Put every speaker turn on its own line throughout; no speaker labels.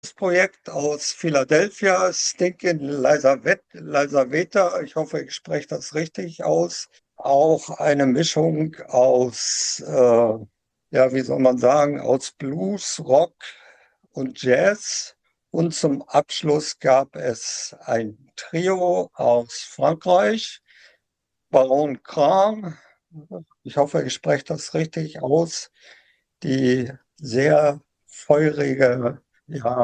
Das Projekt aus Philadelphia, Stinkin' Lizaveta, ich hoffe, ich spreche das richtig aus. Auch eine Mischung aus, ja, wie soll man sagen, aus Blues, Rock und Jazz. Und zum Abschluss gab es ein Trio aus Frankreich, Baron Kram, ich hoffe, ich spreche das richtig aus, die sehr feurige, ja,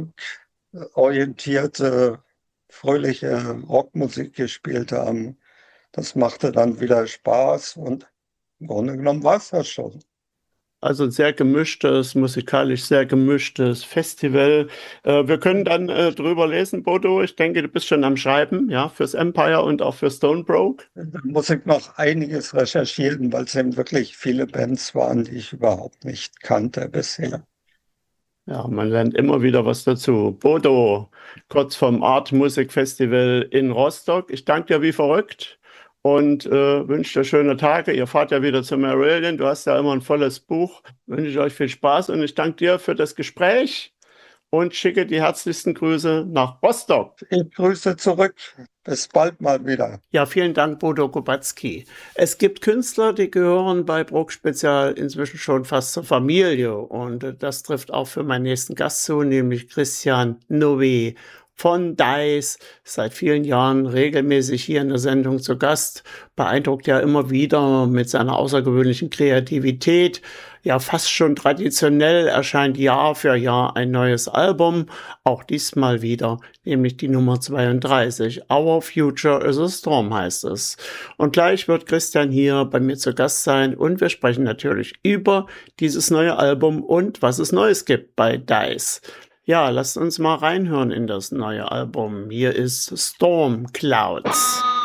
funkorientierte, fröhliche Rockmusik gespielt haben. Das machte dann wieder Spaß und im Grunde genommen war es das schon.
Also ein sehr gemischtes, musikalisch sehr gemischtes Festival. Wir können dann drüber lesen, Bodo. Ich denke, du bist schon am Schreiben, ja, fürs Empire und auch für Stone Broke.
Da muss ich noch einiges recherchieren, weil es eben wirklich viele Bands waren, die ich überhaupt nicht kannte bisher.
Ja, man lernt immer wieder was dazu. Bodo, kurz vom Art Music Festival in Rostock. Ich danke dir wie verrückt und wünsche dir schöne Tage. Ihr fahrt ja wieder zu Marillion. Du hast ja immer ein volles Buch. Wünsche ich euch viel Spaß und ich danke dir für das Gespräch und schicke die herzlichsten Grüße nach Rostock.
Ich grüße zurück. Bis bald mal wieder.
Ja, vielen Dank, Bodo Kubacki. Es gibt Künstler, die gehören bei Bruck Spezial inzwischen schon fast zur Familie. Und das trifft auch für meinen nächsten Gast zu, nämlich Christian Noé von Dice, seit vielen Jahren regelmäßig hier in der Sendung zu Gast, beeindruckt ja immer wieder mit seiner außergewöhnlichen Kreativität. Ja, fast schon traditionell erscheint Jahr für Jahr ein neues Album, auch diesmal wieder, nämlich die Nummer 32. Our Future is a Storm heißt es. Und gleich wird Christian hier bei mir zu Gast sein und wir sprechen natürlich über dieses neue Album und was es Neues gibt bei Dice. Ja, lasst uns mal reinhören in das neue Album. Hier ist Storm Clouds.